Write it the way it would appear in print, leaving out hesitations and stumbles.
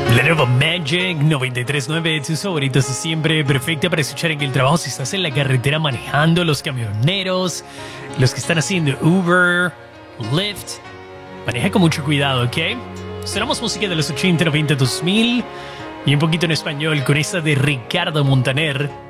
La nueva Magic 93.9, tus favoritos de siempre, perfecta para escuchar en el trabajo si estás en la carretera manejando, los camioneros, los que están haciendo Uber, Lyft. Maneja con mucho cuidado, ¿ok? Sonamos música de los 80, 90, 2000 y un poquito en español con esta de Ricardo Montaner.